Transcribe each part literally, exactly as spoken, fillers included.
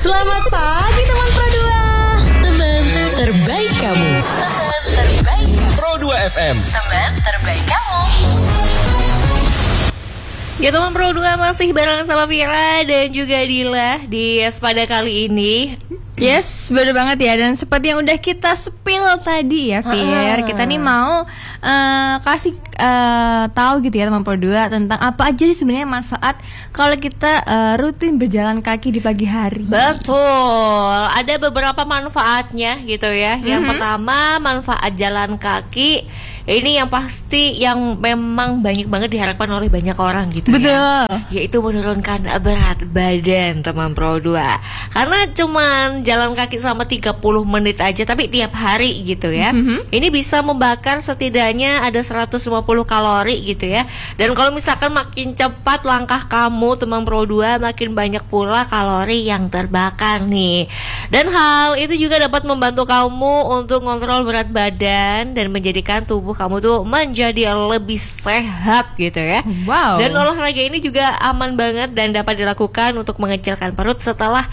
Selamat pagi teman Pro dua. Teman terbaik kamu. Teman terbaik kamu. Pro dua F M. Teman terbaik kamu. Ya teman Pro dua, masih bareng sama Vira dan juga Dila di Espada kali ini. Yes, bener banget ya. Dan seperti yang udah kita spill tadi ya, Fir, kita nih mau uh, kasih uh, tahu gitu ya teman Pro dua tentang apa aja sih sebenarnya manfaat kalau kita uh, rutin berjalan kaki di pagi hari. Betul, ada beberapa manfaatnya gitu ya. Yang mm-hmm. pertama, manfaat jalan kaki ini yang pasti yang memang banyak banget diharapkan oleh banyak orang gitu. Betul. Ya. Yaitu menurunkan berat badan teman Pro dua. Karena cuman jalan kaki selama tiga puluh menit aja tapi tiap hari gitu ya. Mm-hmm. Ini bisa membakar setidaknya ada seratus lima puluh kalori gitu ya. Dan kalau misalkan makin cepat langkah kamu teman Pro dua, makin banyak pula kalori yang terbakar nih. Dan hal itu juga dapat membantu kamu untuk kontrol berat badan dan menjadikan tubuh kamu tuh menjadi lebih sehat gitu ya. Wow. Dan olahraga ini juga aman banget dan dapat dilakukan untuk mengecilkan perut setelah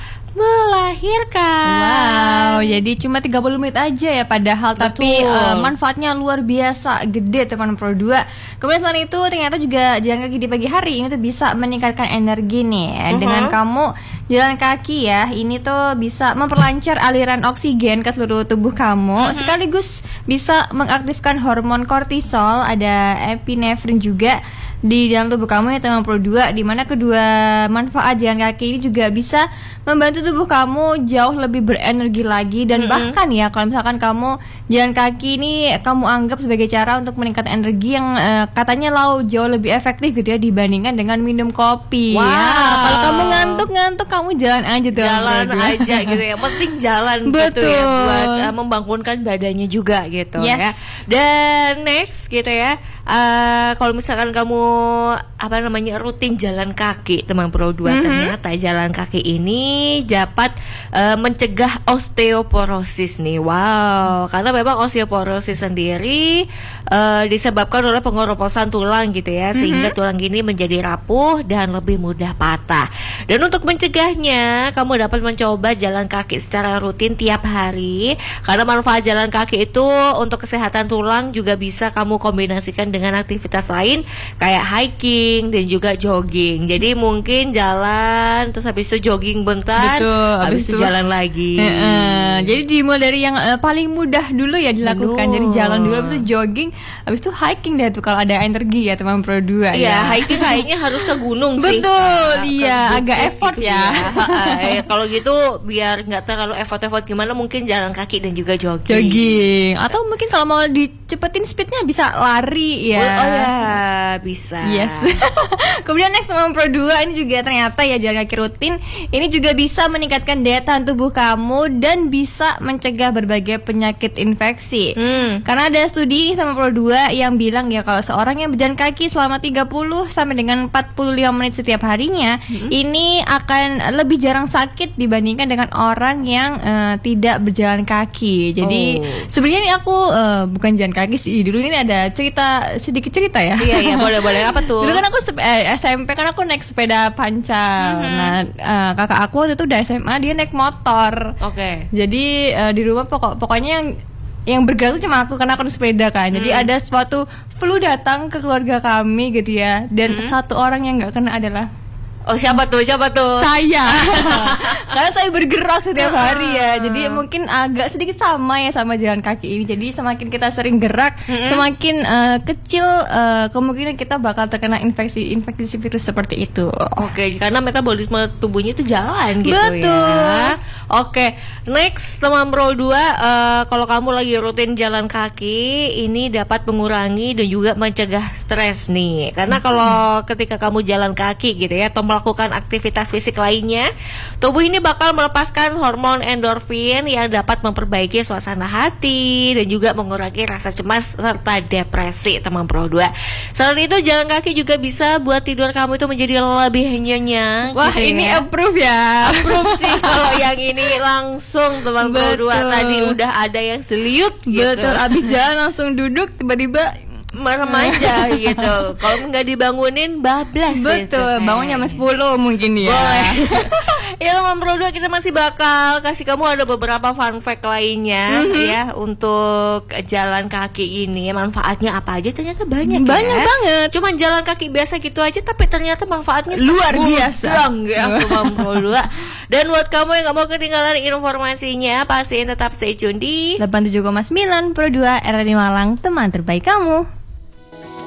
melahirkan. Wow, jadi cuma tiga puluh menit aja ya padahal. Betul. Tapi uh, manfaatnya luar biasa gede teman Pro dua. Kemudian selain itu ternyata juga jalan kaki di pagi hari ini tuh bisa meningkatkan energi nih ya. Uh-huh. Dengan kamu jalan kaki ya, ini tuh bisa memperlancar aliran oksigen ke seluruh tubuh kamu. Uh-huh. Sekaligus bisa mengaktifkan hormon kortisol, ada epinefrin juga di dalam tubuh kamu ya teman Pro dua, di mana kedua manfaat jalan kaki ini juga bisa membantu tubuh kamu jauh lebih berenergi lagi. Dan mm-hmm. bahkan ya kalau misalkan kamu jalan kaki ini kamu anggap sebagai cara untuk meningkatkan energi yang uh, katanya lau jauh lebih efektif gitu ya dibandingkan dengan minum kopi. Wow. Ya, kalau kamu ngantuk-ngantuk kamu jalan aja tuh. Jalan aja gitu ya. Penting jalan. Betul. Gitu ya buat uh, membangunkan badannya juga gitu. Yes. Ya. Dan next gitu ya. Uh, kalau misalkan kamu apa namanya rutin jalan kaki teman Pro dua, mm-hmm. ternyata jalan kaki ini dapat uh, mencegah osteoporosis nih. Wow, karena memang osteoporosis sendiri uh, disebabkan oleh pengeroposan tulang gitu ya, sehingga mm-hmm. tulang ini menjadi rapuh dan lebih mudah patah. Dan untuk mencegahnya, kamu dapat mencoba jalan kaki secara rutin tiap hari. Karena manfaat jalan kaki itu untuk kesehatan tulang juga bisa kamu kombinasikan dengan aktivitas lain kayak hiking dan juga jogging. Jadi mungkin jalan terus habis itu jogging bentar. Betul, habis itu jalan lagi. E, e, jadi dimulai dari yang uh, paling mudah dulu ya dilakukan. Betul. Jadi jalan dulu, habis itu jogging, habis itu hiking deh tuh kalau ada energi ya teman Pro dua. Iya, ya. hiking kayaknya harus ke gunung sih. Betul, nah, iya, agak gitu effort gitu ya. ya. Kalau gitu biar nggak terlalu effort-effort gimana, mungkin jalan kaki dan juga jogging. Jogging. Atau mungkin kalau mau dicepetin speednya bisa lari ya. Oh ya, bisa. Yes. Kemudian next teman Pro dua, ini juga ternyata ya jalan kaki rutin ini juga bisa meningkatkan daya tahan tubuh kamu dan bisa mencegah berbagai penyakit infeksi. Hmm. Karena ada studi teman Pro dua yang bilang ya kalau seorang yang berjalan kaki selama tiga puluh sampai dengan empat puluh lima menit setiap harinya, hmm. ini akan lebih jarang sakit dibandingkan dengan orang yang uh, tidak berjalan kaki. Jadi oh. sebenarnya ini aku uh, bukan jalan kaki sih. Dulu ini ada cerita sedikit cerita ya. Iya iya, boleh boleh. Apa tuh? Dulu kan aku sep- eh, S M P kan aku naik sepeda pancal. Mm-hmm. Nah uh, kakak aku waktu itu udah S M A, dia naik motor. Oke. Okay. Jadi uh, di rumah pokok pokoknya yang yang bergerak tuh cuma aku karena aku naik sepeda kan. Jadi mm. ada suatu flu datang ke keluarga kami gitu ya. Dan mm. satu orang yang nggak kena adalah Oh siapa tuh, siapa tuh? Saya. Karena saya bergerak setiap hari ya. Jadi mungkin agak sedikit sama ya sama jalan kaki ini. Jadi semakin kita sering gerak, mm-hmm. semakin uh, kecil uh, kemungkinan kita bakal terkena infeksi infeksi virus seperti itu. Oke, karena metabolisme tubuhnya itu jalan gitu. Betul. Ya. Oke, next teman Pro dua, uh, kalau kamu lagi rutin jalan kaki, ini dapat mengurangi dan juga mencegah stres nih. Karena kalau ketika kamu jalan kaki gitu ya, atau melakukan aktivitas fisik lainnya, tubuh ini bakal melepaskan hormon endorfin yang dapat memperbaiki suasana hati dan juga mengurangi rasa cemas serta depresi teman Pro dua. Selain itu jalan kaki juga bisa buat tidur kamu itu menjadi lebih nyenyak. Wah gitu ini ya. Approve ya. Approve sih kalau yang ini langsung teman Pro dua. Tadi udah ada yang seliut gitu. Betul, abis jalan langsung duduk tiba-tiba remaja gitu. Kalau nggak dibangunin bablas. Betul, bangunnya jam sepuluh mungkin ya. Boleh. Ya teman Pro dua, kita masih bakal kasih kamu ada beberapa fun fact lainnya mm-hmm. ya untuk jalan kaki ini. Manfaatnya apa aja ternyata banyak. Banyak ya. banget. Cuman jalan kaki biasa gitu aja tapi ternyata manfaatnya luar biasa ya teman Pro dua. Dan buat kamu yang gak mau ketinggalan informasinya, pastiin tetap stay tune di delapan puluh tujuh koma sembilan Pro dua R R I Malang, teman terbaik kamu.